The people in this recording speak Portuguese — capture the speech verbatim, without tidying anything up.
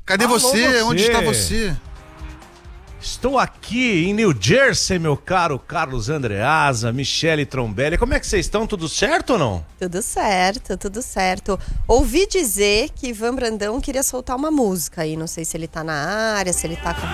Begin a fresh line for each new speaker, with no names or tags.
Cadê
Alô,
você?
você?
Onde está você?
Estou aqui em New Jersey, meu caro Carlos Andreasa, Michele Trombelli. Como é que vocês estão? Tudo certo ou não?
Tudo certo, tudo certo. Ouvi dizer que Ivan Brandão queria soltar uma música aí. Não sei se ele tá na área, se ele tá com